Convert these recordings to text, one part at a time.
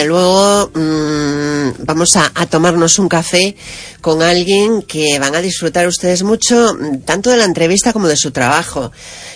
Luego vamos a tomarnos un café con alguien que van a disfrutar ustedes mucho, tanto de la entrevista como de su trabajo.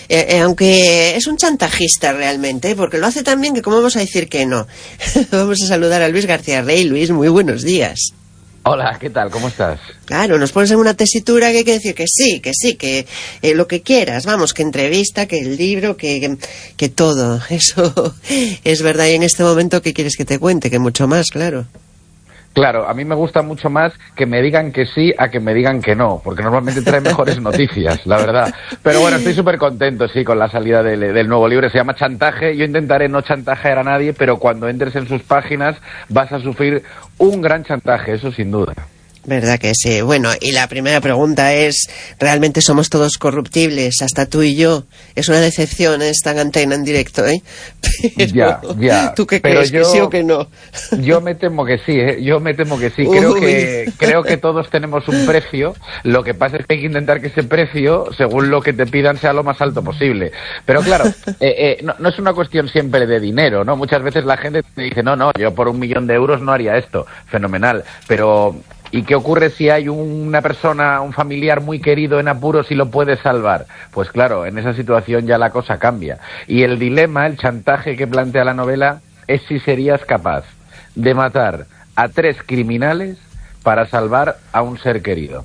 Aunque es un chantajista realmente, porque lo hace tan bien que cómo vamos a decir que no. Vamos a saludar a Luis García Rey. Luis, muy buenos días. Hola, ¿qué tal? ¿Cómo estás? Claro, nos pones en una tesitura que hay que decir que sí, que lo que quieras, vamos, que entrevista, que el libro, que todo. Eso es verdad. Y en este momento, ¿qué quieres que te cuente? Que mucho más, claro. Claro, a mí me gusta mucho más que me digan que sí a que me digan que no, porque normalmente trae mejores noticias, la verdad. Pero bueno, estoy súper contento, sí, con la salida del nuevo libro. Se llama Chantaje. Yo intentaré no chantajear a nadie, pero cuando entres en sus páginas vas a sufrir un gran chantaje, eso sin duda. Verdad que sí. Bueno, y la primera pregunta es, ¿realmente somos todos corruptibles, hasta tú y yo? Es una decepción esta antena en directo, ¿eh? Pero, ya. ¿tú qué crees, que sí o que no? Yo me temo que sí, ¿eh? Yo me temo que sí. Creo que todos tenemos un precio. Lo que pasa es que hay que intentar que ese precio, según lo que te pidan, sea lo más alto posible. Pero claro, no es una cuestión siempre de dinero, ¿no? Muchas veces la gente te dice, no, yo por 1 millón de euros no haría esto. Fenomenal. Pero ¿y qué ocurre si hay una persona, un familiar muy querido en apuros y lo puede salvar? Pues claro, en esa situación ya la cosa cambia. Y el dilema, el chantaje que plantea la novela es si serías capaz de matar a 3 criminales para salvar a un ser querido.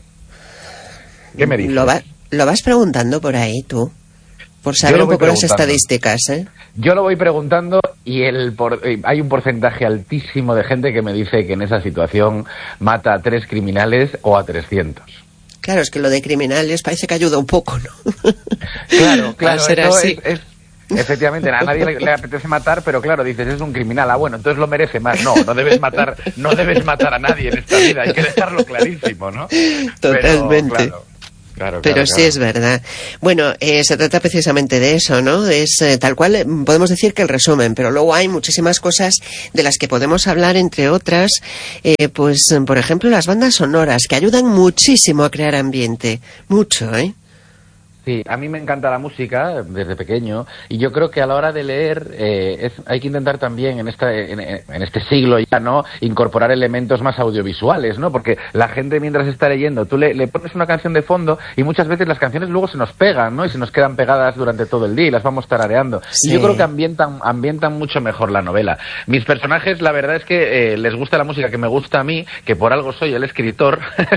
¿Qué me dices? ¿Lo vas preguntando por ahí tú? Por saber un poco las estadísticas, ¿eh? Yo lo voy preguntando y hay un porcentaje altísimo de gente que me dice que en esa situación mata a 3 criminales o a 300. Claro, es que lo de criminales parece que ayuda un poco, ¿no? Claro, será así. Efectivamente, a nadie le apetece matar, pero claro, dices, es un criminal, bueno, entonces lo merece más. No debes matar a nadie en esta vida, hay que dejarlo clarísimo, ¿no? Totalmente. Pero sí es verdad. Bueno, se trata precisamente de eso, ¿no? Es tal cual, podemos decir que el resumen, pero luego hay muchísimas cosas de las que podemos hablar, entre otras, pues, por ejemplo, las bandas sonoras, que ayudan muchísimo a crear ambiente. Mucho, ¿eh? Sí, a mí me encanta la música desde pequeño y yo creo que a la hora de leer hay que intentar también en este siglo ya, ¿no?, incorporar elementos más audiovisuales, ¿no? Porque la gente mientras está leyendo, tú le pones una canción de fondo y muchas veces las canciones luego se nos pegan, ¿no? Y se nos quedan pegadas durante todo el día y las vamos tarareando. Sí. Y yo creo que ambientan mucho mejor la novela. Mis personajes, la verdad es que les gusta la música que me gusta a mí, que por algo soy el escritor.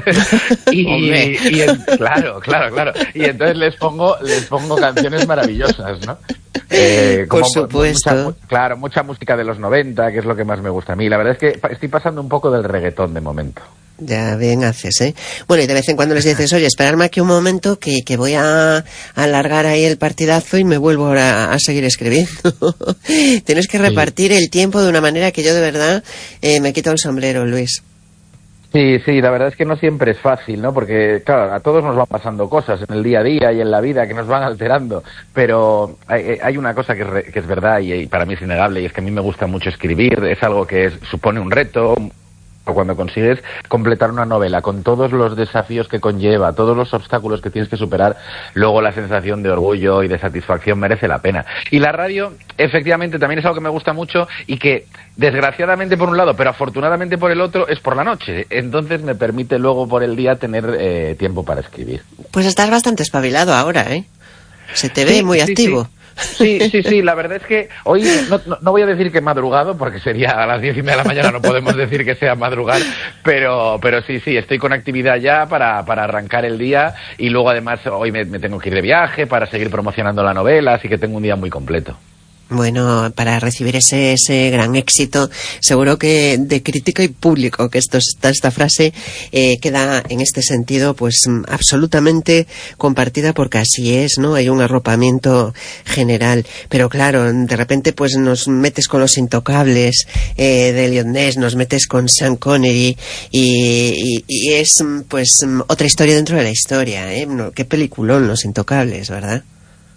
Claro. Y entonces les pongo canciones maravillosas, ¿no? Por supuesto. Mucha música de los 90, que es lo que más me gusta a mí. La verdad es que estoy pasando un poco del reggaetón de momento. Ya bien haces, ¿eh? Bueno, y de vez en cuando les dices, oye, esperadme aquí un momento que voy a alargar ahí el partidazo y me vuelvo ahora a seguir escribiendo. Tienes que repartir el tiempo de una manera que yo de verdad me quito el sombrero, Luis. Sí, la verdad es que no siempre es fácil, ¿no? Porque, claro, a todos nos van pasando cosas en el día a día y en la vida que nos van alterando, pero hay una cosa que es verdad y para mí es innegable, y es que a mí me gusta mucho escribir, es algo que supone un reto. Cuando consigues completar una novela con todos los desafíos que conlleva, todos los obstáculos que tienes que superar, luego la sensación de orgullo y de satisfacción merece la pena. Y la radio, efectivamente, también es algo que me gusta mucho y que, desgraciadamente por un lado, pero afortunadamente por el otro, es por la noche. Entonces me permite luego por el día tener tiempo para escribir. Pues estás bastante espabilado ahora, ¿eh? Se te ve muy activo. Sí, la verdad es que hoy no voy a decir que he madrugado, porque sería a las 10:30 de la mañana, no podemos decir que sea madrugar, pero sí, estoy con actividad ya para arrancar el día, y luego además hoy me tengo que ir de viaje para seguir promocionando la novela, así que tengo un día muy completo. Bueno, para recibir ese gran éxito, seguro que de crítica y público, que esta frase queda en este sentido pues absolutamente compartida, porque así es, ¿no? Hay un arropamiento general, pero claro, de repente pues nos metes con Los Intocables de Eliot Ness, nos metes con Sean Connery y es pues otra historia dentro de la historia, ¿eh? Qué peliculón Los Intocables, ¿verdad?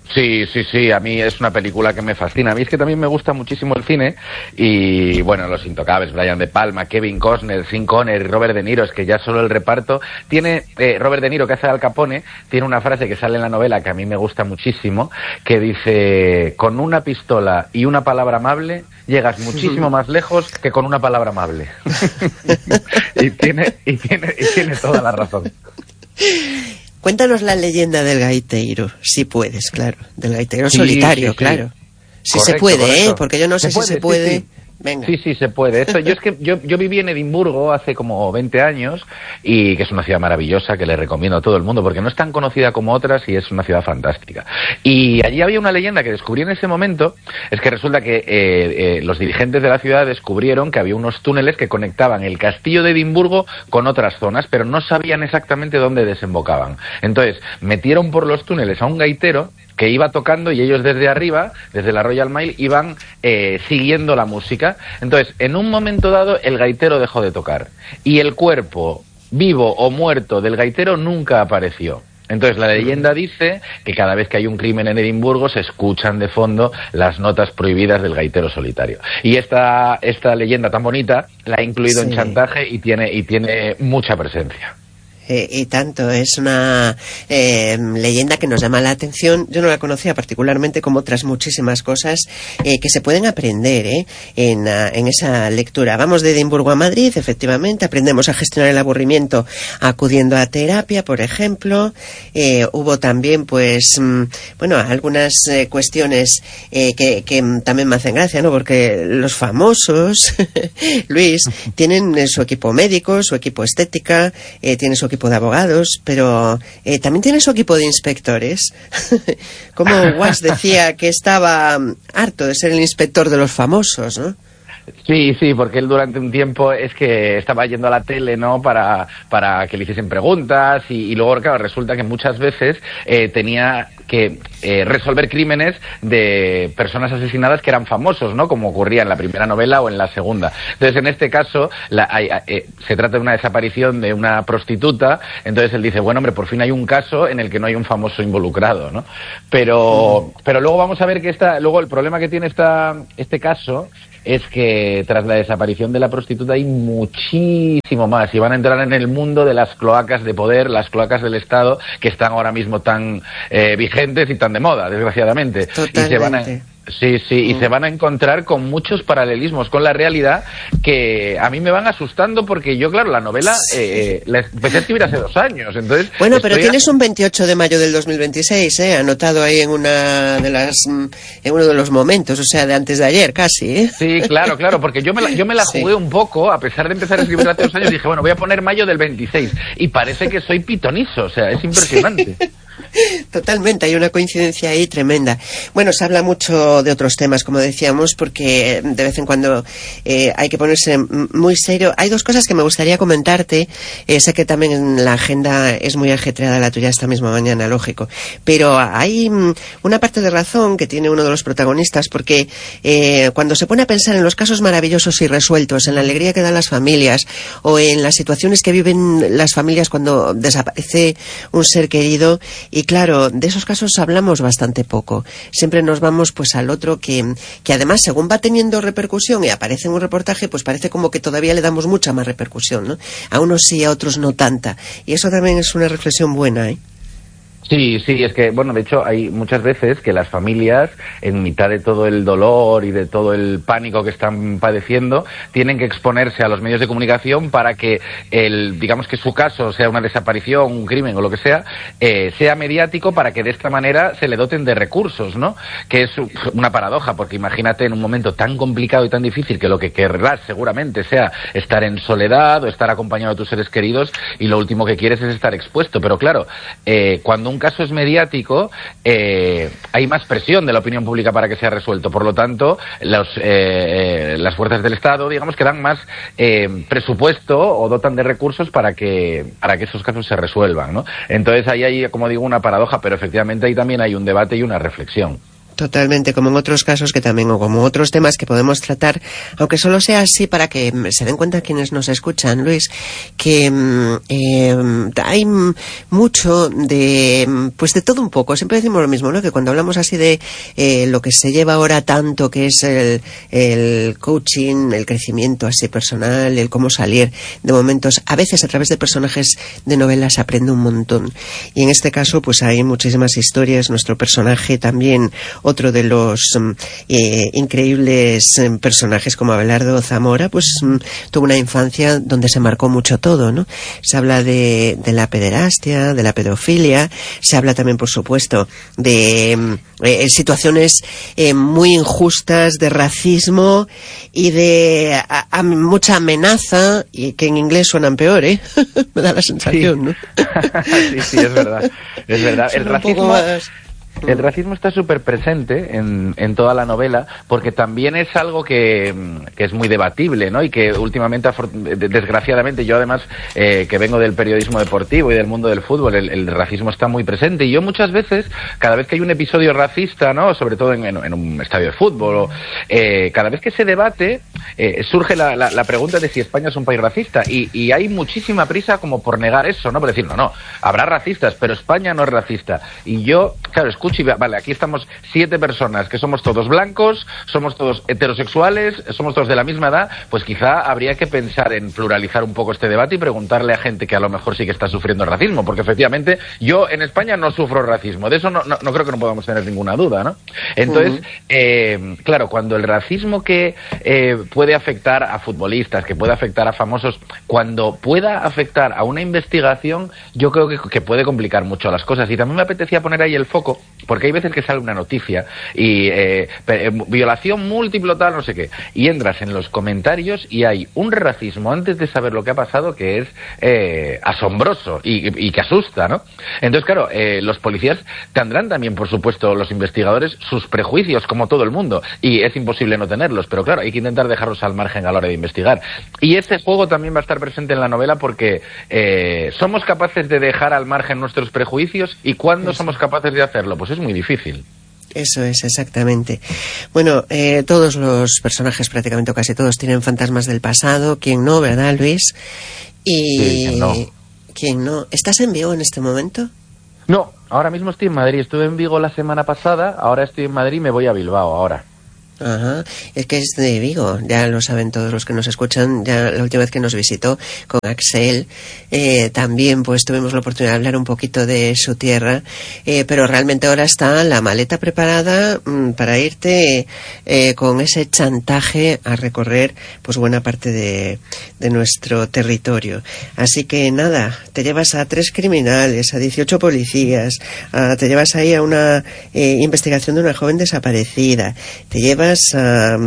Sí, a mí es una película que me fascina. A mí es que también me gusta muchísimo el cine y, bueno, Los Intocables, Brian De Palma, Kevin Costner, Sean Connery, Robert De Niro, es que ya solo el reparto tiene... Robert De Niro, que hace Al Capone, tiene una frase que sale en la novela que a mí me gusta muchísimo, que dice: con una pistola y una palabra amable llegas muchísimo más lejos que con una palabra amable. y tiene toda la razón. Cuéntanos la leyenda del gaitero, si puedes, claro. Del gaitero solitario, sí. Claro. Si correcto, se puede, correcto. Porque yo no sé si se puede. Sí. Venga. Sí, se puede. Yo viví en Edimburgo hace como 20 años y que es una ciudad maravillosa que le recomiendo a todo el mundo porque no es tan conocida como otras y es una ciudad fantástica. Y allí había una leyenda que descubrí en ese momento, es que resulta que los dirigentes de la ciudad descubrieron que había unos túneles que conectaban el castillo de Edimburgo con otras zonas, pero no sabían exactamente dónde desembocaban. Entonces, metieron por los túneles a un gaitero que iba tocando y ellos desde arriba, desde la Royal Mile, iban siguiendo la música. Entonces, en un momento dado, el gaitero dejó de tocar y el cuerpo, vivo o muerto, del gaitero nunca apareció. Entonces, la leyenda dice que cada vez que hay un crimen en Edimburgo se escuchan de fondo las notas prohibidas del gaitero solitario. Y esta leyenda tan bonita la ha incluido en Chantaje y tiene mucha presencia. Y tanto, es una leyenda que nos llama la atención. Yo no la conocía particularmente, como otras muchísimas cosas que se pueden aprender en esa lectura. Vamos de Edimburgo a Madrid, efectivamente, aprendemos a gestionar el aburrimiento acudiendo a terapia, por ejemplo. Hubo también, pues, algunas cuestiones que también me hacen gracia, ¿no? Porque los famosos, Luis, tienen su equipo médico, su equipo estética, tienen su equipo de abogados, pero también tiene su equipo de inspectores. Como Walsh decía que estaba harto de ser el inspector de los famosos, ¿no? Sí, porque él durante un tiempo es que estaba yendo a la tele, ¿no?, para que le hiciesen preguntas y luego, claro, resulta que muchas veces tenía que resolver crímenes de personas asesinadas que eran famosos, ¿no?, como ocurría en la primera novela o en la segunda. Entonces, en este caso, se trata de una desaparición de una prostituta, entonces él dice, bueno, hombre, por fin hay un caso en el que no hay un famoso involucrado, ¿no? Pero luego vamos a ver que luego el problema que tiene este caso es que tras la desaparición de la prostituta hay muchísimo más y van a entrar en el mundo de las cloacas de poder, las cloacas del Estado, que están ahora mismo tan vigentes y tan de moda, desgraciadamente. Totalmente. Y se van a encontrar con muchos paralelismos con la realidad que a mí me van asustando porque yo, claro, la novela la empecé a escribir hace 2 años, entonces... Bueno, pero tienes un 28 de mayo del 2026, anotado ahí en uno de los momentos, o sea, de antes de ayer casi, ¿eh? Sí, claro, porque yo me la jugué un poco, a pesar de empezar a escribir hace 2 años, dije, bueno, voy a poner mayo del 26, y parece que soy pitonizo, o sea, es impresionante. Totalmente, hay una coincidencia ahí tremenda. Bueno, se habla mucho de otros temas, como decíamos, porque de vez en cuando hay que ponerse muy serio. Hay 2 cosas que me gustaría comentarte. Sé que también la agenda es muy ajetreada, la tuya esta misma mañana, lógico. Pero hay una parte de razón que tiene uno de los protagonistas, porque cuando se pone a pensar en los casos maravillosos y resueltos, en la alegría que dan las familias, o en las situaciones que viven las familias cuando desaparece un ser querido, y claro, de esos casos hablamos bastante poco. Siempre nos vamos pues al otro que además, según va teniendo repercusión y aparece en un reportaje, pues parece como que todavía le damos mucha más repercusión, ¿no? A unos sí, a otros no tanta. Y eso también es una reflexión buena, ¿eh? Sí, es que, bueno, de hecho hay muchas veces que las familias, en mitad de todo el dolor y de todo el pánico que están padeciendo, tienen que exponerse a los medios de comunicación para que digamos que su caso, sea una desaparición, un crimen o lo que sea mediático, para que de esta manera se le doten de recursos, ¿no? Que es una paradoja, porque imagínate en un momento tan complicado y tan difícil que lo que querrás seguramente sea estar en soledad o estar acompañado de tus seres queridos y lo último que quieres es estar expuesto. Pero claro, cuando un caso es mediático, hay más presión de la opinión pública para que sea resuelto. Por lo tanto, las fuerzas del Estado, digamos, que dan más presupuesto o dotan de recursos para que esos casos se resuelvan, ¿no? Entonces ahí hay, como digo, una paradoja, pero efectivamente ahí también hay un debate y una reflexión. Totalmente, como en otros casos que también, o como otros temas que podemos tratar, aunque solo sea así para que se den cuenta quienes nos escuchan, Luis, que hay mucho de, pues de todo un poco. Siempre decimos lo mismo, ¿no? Que cuando hablamos así de lo que se lleva ahora tanto, que es el coaching, el crecimiento así personal, el cómo salir de momentos, a veces a través de personajes de novelas se aprende un montón. Y en este caso, pues hay muchísimas historias. Nuestro personaje también, otro de los increíbles personajes como Abelardo Zamora, pues tuvo una infancia donde se marcó mucho todo, ¿no? Se habla de la pederastia, de la pedofilia, se habla también, por supuesto, de situaciones muy injustas de racismo y de mucha amenaza, y que en inglés suenan peor, ¿eh? Me da la sensación, ¿no? Sí, es verdad. Es verdad. El racismo está súper presente en toda la novela, porque también es algo que es muy debatible, ¿no? Y que últimamente, desgraciadamente, yo además, que vengo del periodismo deportivo y del mundo del fútbol, el racismo está muy presente. Y yo muchas veces, cada vez que hay un episodio racista, ¿no? Sobre todo en un estadio de fútbol, cada vez que se debate, surge la pregunta de si España es un país racista. Y hay muchísima prisa como por negar eso, ¿no? Por decir, no, habrá racistas, pero España no es racista. Y yo, claro, escucho y vale, aquí estamos 7 personas que somos todos blancos, somos todos heterosexuales, somos todos de la misma edad, pues quizá habría que pensar en pluralizar un poco este debate y preguntarle a gente que a lo mejor sí que está sufriendo racismo, porque efectivamente yo en España no sufro racismo, de eso no creo que no podamos tener ninguna duda, ¿no? Entonces, claro, cuando el racismo que puede afectar a futbolistas, que puede afectar a famosos, cuando pueda afectar a una investigación, yo creo que puede complicar mucho las cosas. Y también me apetecía poner ahí el foco, porque hay veces que sale una noticia y violación múltiple tal, no sé qué, y entras en los comentarios y hay un racismo antes de saber lo que ha pasado que es asombroso y que asusta, ¿no? Entonces, claro, los policías tendrán también, por supuesto, los investigadores, sus prejuicios, como todo el mundo, y es imposible no tenerlos, pero claro, hay que intentar dejarlos al margen a la hora de investigar. Y este juego también va a estar presente en la novela porque somos capaces de dejar al margen nuestros prejuicios, y ¿cuándo somos capaces de hacerlo? Pues es muy difícil. Eso es, exactamente. Bueno, todos los personajes, prácticamente, o casi todos, tienen fantasmas del pasado. ¿Quién no, verdad, Luis? Y sí, ¿quién no? ¿Quién no? ¿Estás en Vigo en este momento? No, ahora mismo estoy en Madrid. Estuve en Vigo la semana pasada, ahora estoy en Madrid y me voy a Bilbao ahora. Ajá, es que es de Vigo, ya lo saben todos los que nos escuchan. Ya la última vez que nos visitó con Axel, también pues tuvimos la oportunidad de hablar un poquito de su tierra, pero realmente ahora está la maleta preparada para irte con ese chantaje a recorrer pues buena parte de nuestro territorio. Así que nada, te llevas a 3 criminales, a 18 policías, te llevas ahí a una investigación de una joven desaparecida, te llevas a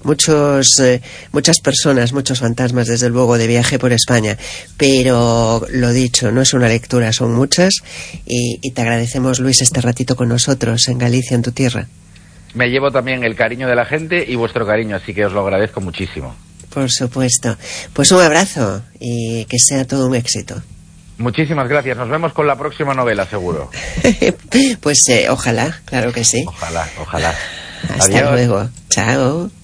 muchas personas, muchos fantasmas, desde luego, de viaje por España. Pero lo dicho, no es una lectura, son muchas, y te agradecemos, Luis, este ratito con nosotros en Galicia, en tu tierra. Me llevo también el cariño de la gente y vuestro cariño, así que os lo agradezco muchísimo. Por supuesto. Pues un abrazo y que sea todo un éxito. Muchísimas gracias. Nos vemos con la próxima novela, seguro. Pues ojalá, claro que sí. Ojalá. Hasta Adiós. luego. Chao.